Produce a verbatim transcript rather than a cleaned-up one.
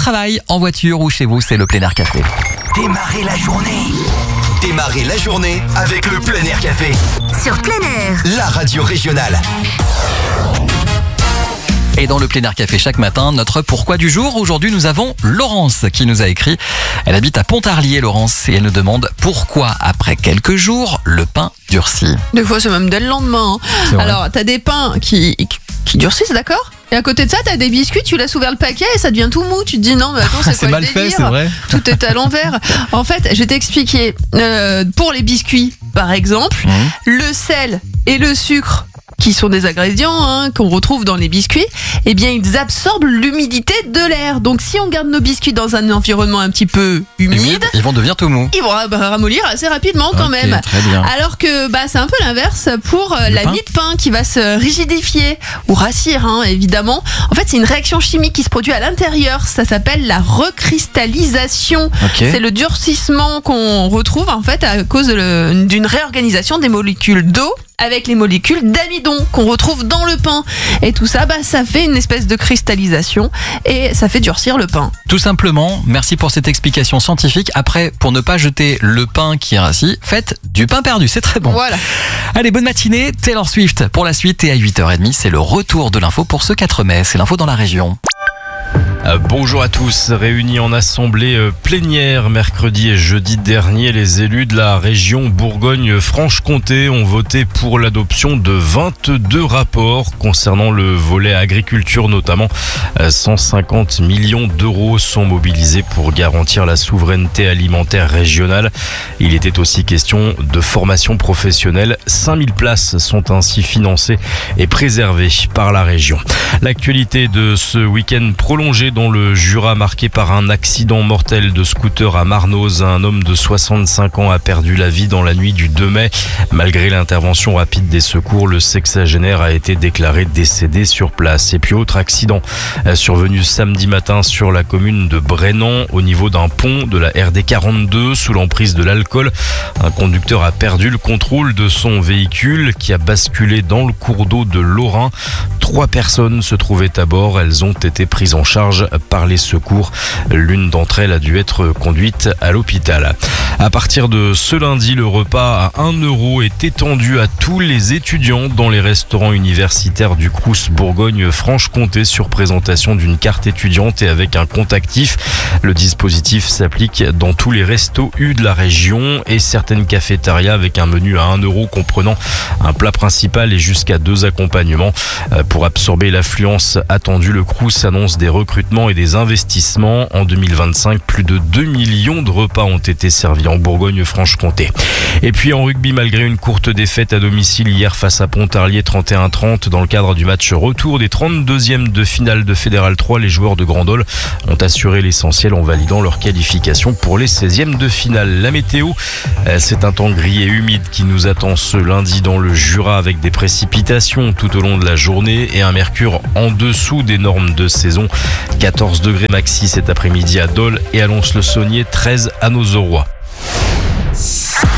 travail, en voiture ou chez vous, c'est le Plein Air Café. Démarrez la journée. Démarrez la journée avec le Plein Air Café. Sur Plein Air. La radio régionale. Et dans le Plein Air Café chaque matin, notre pourquoi du jour. Aujourd'hui, nous avons Laurence qui nous a écrit. Elle habite à Pontarlier, Laurence, et elle nous demande pourquoi, après quelques jours, le pain durcit. Des fois, c'est même dès le lendemain. Hein. Alors, t'as des pains qui, qui durcissent, d'accord ? Et à côté de ça, t'as des biscuits, tu laisses ouvert le paquet et ça devient tout mou. Tu te dis non, mais attends, c'est quoi c'est le mal délire ? fait, c'est vrai. Tout est à l'envers. En fait, je vais t'expliquer. Euh, pour les biscuits, par exemple, Mmh. le sel et le sucre, qui sont des ingrédients hein, qu'on retrouve dans les biscuits, eh bien ils absorbent l'humidité de l'air. Donc si on garde nos biscuits dans un environnement un petit peu humide, Humide, ils vont devenir tout mous. ils vont ramollir assez rapidement quand Ok, même. très bien. Alors que bah, c'est un peu l'inverse pour euh, Le la pain mie de pain qui va se rigidifier ou rassir hein, évidemment. En fait c'est une réaction chimique qui se produit à l'intérieur. Ça s'appelle la recristallisation. Ok. C'est le durcissement qu'on retrouve en fait à cause de le- d'une réorganisation des molécules d'eau avec les molécules d'amidon qu'on retrouve dans le pain. Et tout ça, bah, ça fait une espèce de cristallisation et ça fait durcir le pain. Tout simplement, merci pour cette explication scientifique. Après, pour ne pas jeter le pain qui est rassis, faites du pain perdu, c'est très bon. Voilà. Allez, bonne matinée, Taylor Swift pour la suite et à huit heures trente, c'est le retour de l'info pour ce quatre mai, c'est l'info dans la région. Euh, Bonjour à tous. Réunis en assemblée euh, plénière mercredi et jeudi dernier, les élus de la région Bourgogne-Franche-Comté ont voté pour l'adoption de vingt-deux rapports concernant le volet agriculture notamment. Euh, cent cinquante millions d'euros sont mobilisés pour garantir la souveraineté alimentaire régionale. Il était aussi question de formation professionnelle. cinq mille places sont ainsi financées et préservées par la région. L'actualité de ce week-end prolongé dans le Jura marqué par un accident mortel de scooter à Marnoz. Un homme de soixante-cinq ans a perdu la vie dans la nuit du deux mai. Malgré l'intervention rapide des secours, le sexagénaire a été déclaré décédé sur place. Et puis autre accident survenu samedi matin sur la commune de Brennan au niveau d'un pont de la R D quarante-deux sous l'emprise de l'alcool. Un conducteur a perdu le contrôle de son véhicule qui a basculé dans le cours d'eau de l'Aurain. Trois personnes se trouvaient à bord. Elles ont été prises en charge par les secours. L'une d'entre elles a dû être conduite à l'hôpital. À partir de ce lundi, le repas à un euro est étendu à tous les étudiants dans les restaurants universitaires du Crous Bourgogne-Franche-Comté sur présentation d'une carte étudiante et avec un compte actif. Le dispositif s'applique dans tous les restos U de la région et certaines cafétérias avec un menu à un euro comprenant un plat principal et jusqu'à deux accompagnements. Pour absorber l'affluence attendue, le Crous annonce des recrutements et des investissements. En deux mille vingt-cinq, plus de deux millions de repas ont été servis en Bourgogne-Franche-Comté. Et puis en rugby, malgré une courte défaite à domicile hier face à Pontarlier trente et un trente, dans le cadre du match retour des trente-deuxièmes de finale de Fédéral trois, les joueurs de Grandol ont assuré l'essentiel en validant leur qualification pour les seizièmes de finale. La météo, c'est un temps gris et humide qui nous attend ce lundi dans le Jura avec des précipitations tout au long de la journée et un mercure en dessous des normes de saison. quatorze degrés maxi cet après-midi à Dole et à Lons-le-Saunier, treize à Nozoroy.